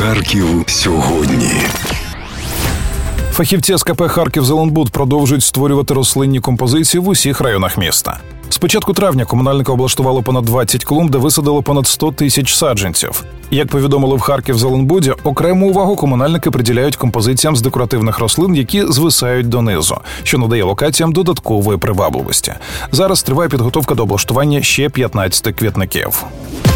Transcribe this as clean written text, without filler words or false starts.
Харків сьогодні. Фахівці СКП «Харківзеленбуд» продовжують створювати рослинні композиції в усіх районах міста. З початку травня комунальники облаштували понад 20 клумб, де висадили понад 100 тисяч саджанців. Як повідомили в «Харківзеленбуді», окрему увагу комунальники приділяють композиціям з декоративних рослин, які звисають донизу, що надає локаціям додаткової привабливості. Зараз триває підготовка до облаштування ще 15 квітників.